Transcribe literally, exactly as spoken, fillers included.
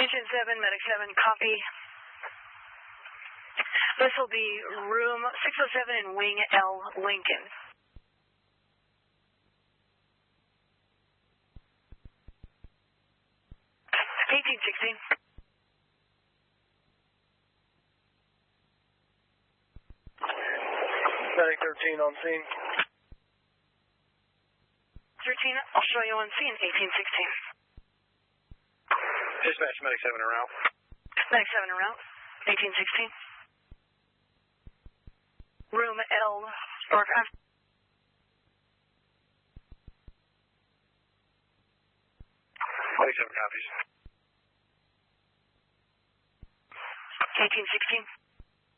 Agent seven, Medic seven, copy. This will be room six oh seven in Wing L, Lincoln. eighteen sixteen. Medic thirteen on scene. thirteen, I'll show you on scene, eighteen sixteen. Dispatch, Medic seven en route. Medic seven en route, eighteen sixteen. Room L, Starcraft. Medic seven copies. eighteen sixteen.